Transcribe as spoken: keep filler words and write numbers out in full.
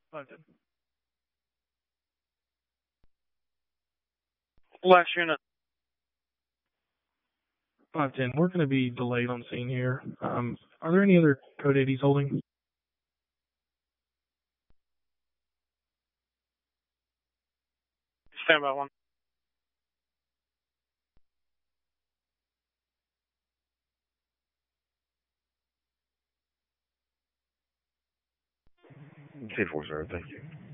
five ten. Last unit. five ten. We're going to be delayed on scene here. Um, are there any other code eighties holding? Stand by one. C four zero, thank you.